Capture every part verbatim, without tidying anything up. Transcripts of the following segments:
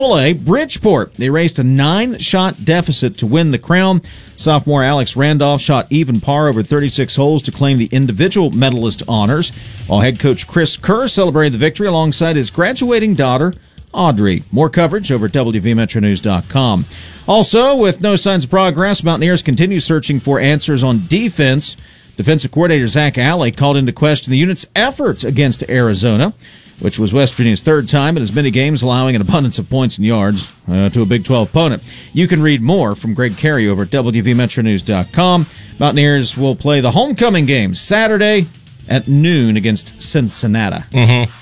A, Bridgeport. They raced a nine-shot deficit to win the crown. Sophomore Alex Randolph shot even par over thirty-six holes to claim the individual medalist honors, while head coach Chris Kerr celebrated the victory alongside his graduating daughter, Audrey. More coverage over at W V Metro News dot com. Also, with no signs of progress, Mountaineers continue searching for answers on defense. Defensive coordinator Zach Alley called into question the unit's efforts against Arizona, which was West Virginia's third time in as many games, allowing an abundance of points and yards uh, to a Big twelve opponent. You can read more from Greg Carey over at W V Metro News dot com. Mountaineers will play the homecoming game Saturday at noon against Cincinnati. Mm-hmm.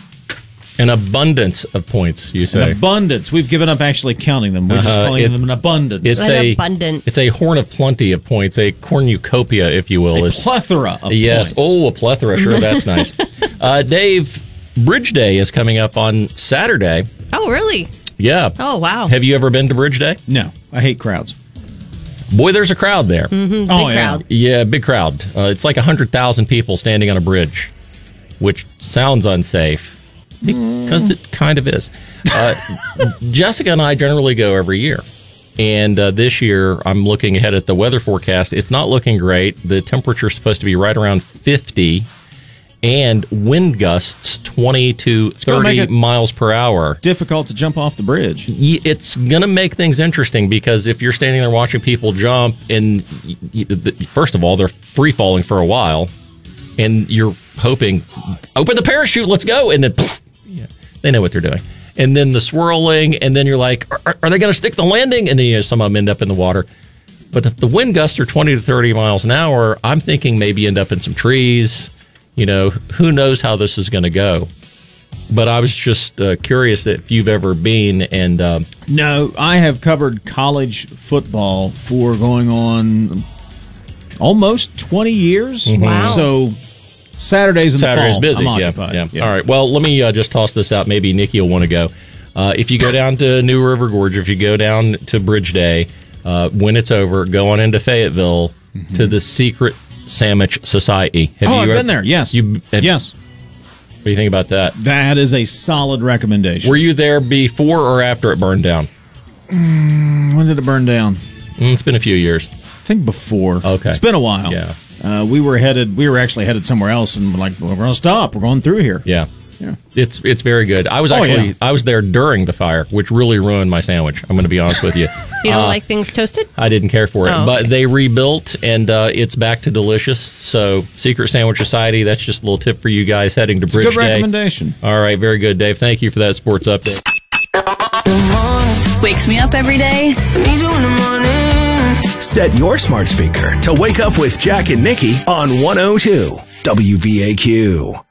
An abundance of points, you say? An abundance. We've given up actually counting them. We're uh-huh. just calling it, them an abundance. It's an a, abundant. It's a horn of plenty of points, a cornucopia, if you will. A it's, plethora of yes. points. Yes, oh, a plethora. Sure, that's nice. Uh, Dave, Bridge Day is coming up on Saturday. Oh, really? Yeah. Oh, wow. Have you ever been to Bridge Day? No. I hate crowds. Boy, there's a crowd there. Mm-hmm, big oh, crowd. Yeah. yeah, big crowd. Uh, it's like one hundred thousand people standing on a bridge, which sounds unsafe. Because it kind of is. Uh, Jessica and I generally go every year. And uh, this year, I'm looking ahead at the weather forecast. It's not looking great. The temperature's supposed to be right around fifty. And wind gusts twenty to thirty miles per hour. Difficult to jump off the bridge. It's going to make things interesting because if you're standing there watching people jump, and first of all, they're free falling for a while, and you're hoping, open the parachute, let's go, and then poof, yeah, they know what they're doing. And then the swirling, and then you're like, are, are they going to stick the landing? And then you know, some of them end up in the water. But if the wind gusts are twenty to thirty miles an hour, I'm thinking maybe end up in some trees. You know, who knows how this is going to go. But I was just uh, curious if you've ever been. and um, No, I have covered college football for going on almost twenty years. Mm-hmm. Wow. So Saturdays in Saturday's the fall, busy. I'm Yeah, occupied. yeah. Yeah. All right. Well, let me uh, just toss this out. Maybe Nikki will want to go. Uh, if you go down to New River Gorge, if you go down to Bridge Day, uh, when it's over, go on into Fayetteville mm-hmm. to the Secret Sandwich Society. Have oh, you I've ever, been there. Yes. You, have, yes. What do you think about that? That is a solid recommendation. Were you there before or after it burned down? Mm, when did it burn down? Mm, it's been a few years. I think before. Okay. It's been a while. Yeah. Uh, we were headed. We were actually headed somewhere else, and we're like, well, we're going to stop. We're going through here. Yeah. Yeah. It's it's very good. I was Oh, actually yeah. I was there during the fire, which really ruined my sandwich. I'm going to be honest with you. You don't Uh, like things toasted? I didn't care for it, Oh, but okay. they rebuilt, and uh, it's back to delicious. So, Secret Sandwich Society, that's just a little tip for you guys heading to It's a Bridge good Day. recommendation. All right, very good, Dave. Thank you for that sports update. Wakes me up every day. Set your smart speaker to wake up with Jack and Nikki on one oh two W V A Q.